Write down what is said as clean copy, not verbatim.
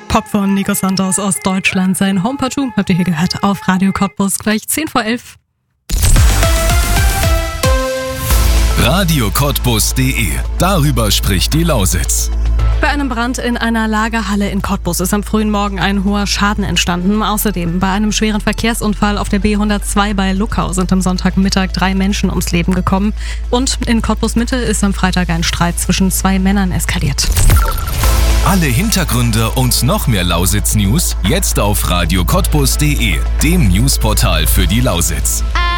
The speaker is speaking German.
Pop von Nico Santos aus Deutschland. Sein Home Partout habt ihr hier gehört auf Radio Cottbus, gleich 10:11. radiocottbus.de. Darüber spricht die Lausitz. Bei einem Brand in einer Lagerhalle in Cottbus ist am frühen Morgen ein hoher Schaden entstanden. Außerdem bei einem schweren Verkehrsunfall auf der B102 bei Luckau sind am Sonntagmittag 3 Menschen ums Leben gekommen. Und in Cottbus Mitte ist am Freitag ein Streit zwischen 2 Männern eskaliert. Alle Hintergründe und noch mehr Lausitz-News jetzt auf radiocottbus.de, dem Newsportal für die Lausitz.